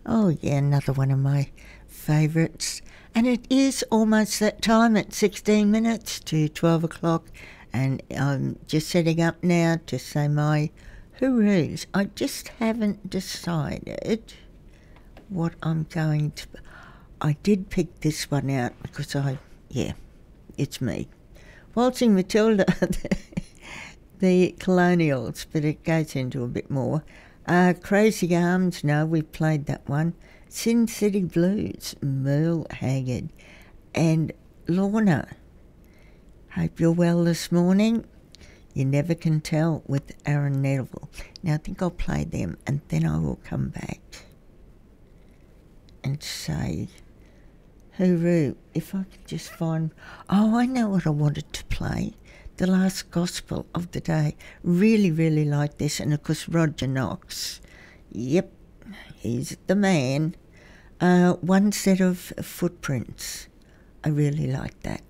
Oh, yeah, another one of my favourites. And it is almost that time at 16 minutes to 12 o'clock. And I'm just setting up now to say my hoorays. I just haven't decided what I'm going to... I did pick this one out because it's me. Waltzing Matilda, the Colonials, but it goes into a bit more. Crazy Arms, no, we've played that one. Sin City Blues, Merle Haggard. And Lorna, hope you're well this morning. You Never Can Tell with Aaron Neville. Now I think I'll play them and then I will come back and say, hooroo, if I could just find... Oh, I know what I wanted to play. The Last Gospel of the Day. Really, really like this. And of course, Roger Knox. Yep, he's the man. One Set of Footprints. I really like that.